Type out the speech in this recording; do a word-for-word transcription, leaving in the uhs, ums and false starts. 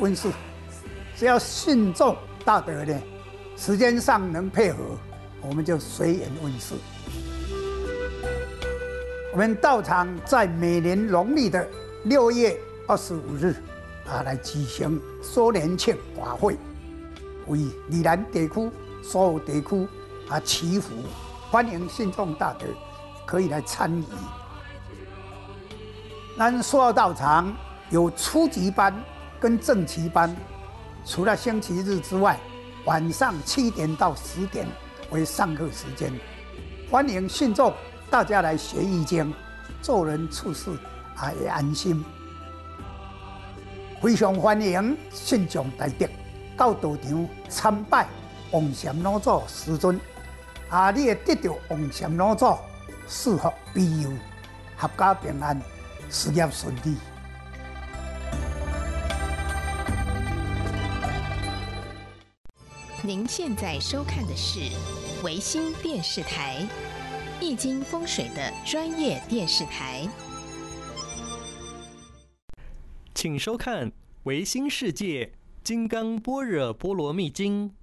问世。只要信众大德呢，时间上能配合，我们就随缘问世。我们道场在每年农历的六月二十五日啊，来举行周年庆法会，为宜兰地区所有地区啊祈福，欢迎信众大德可以来参与。咱说到道场有初级班跟正级班，除了星期日之外，晚上七点到十点为上课时间，欢迎信众大家来学易经，做人处事啊也安心。非常欢迎信众大德到道场参拜王禅老祖师尊，啊，你会得到王禅老祖赐福庇佑，合家平安，事业顺利。 您现在收看的是维新电视台，易经风水的专业电视台。 请收看维新世界金刚般若波罗蜜经。